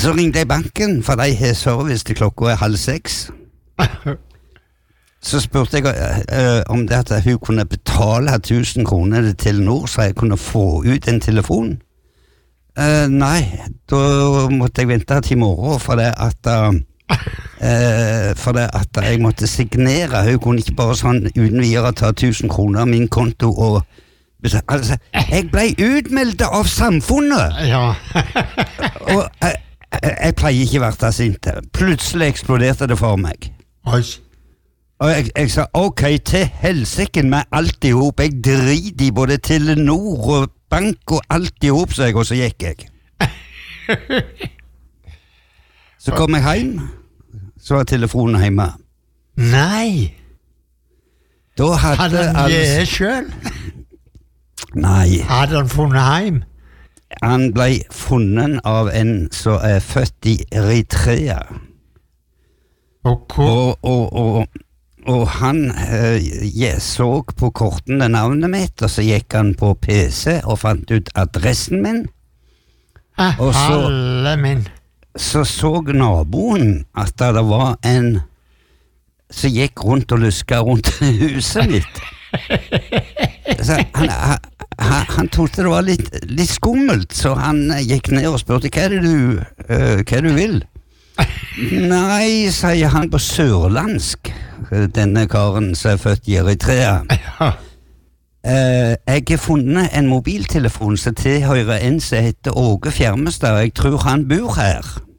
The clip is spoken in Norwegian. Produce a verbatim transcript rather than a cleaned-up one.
Så ringte jeg banken, for de har service til klokka er halv seks. Så spurte jeg uh, om det at hun kunne betale tusen kroner til Telenor, så jeg kunne få ut en telefon. Uh, nei, da måtte jeg vente til i morgen, for det at, uh, uh, for det at jeg måtte signere. Hun kunne ikke bare sånn uten videre ta tusen kroner av min konto og altså, jeg ble utmeldt av samfunnet. Ja. Og jeg, jeg, jeg pleier ikke å være sint. Plutselig eksploderte det for meg. Oi. Og jeg, jeg sa, ok, til helsiken med alt i hop. Jeg driter i både Telenor og bank og alt i hop, så jeg, og så gikk jeg. Så kom jeg hjem, så var telefonen hjemme. Nei. Da hadde, hadde han altså, det selv? Nei. Hadde han funnet hjem? Han ble funnet av en som er født i Eritrea. Og hvor? Og, og, og, og han eh, jeg så på kortene navnet mitt, og så gikk han på P C og fant ut adressen min. Ah, og så, alle min. så så naboen at det var en som gikk rundt og luska rundt huset mitt. Så han, han, han, han trodde det var litt, litt skummelt, så han gikk ned og spurte hva er det du, uh, hva du vil. Nei, sier han på sørlandsk, denne karen som er født i Eritrea. Ja. uh, Jeg har funnet en mobiltelefon som tilhører en som heter Åge Fjermestad. Jeg tror han bor her.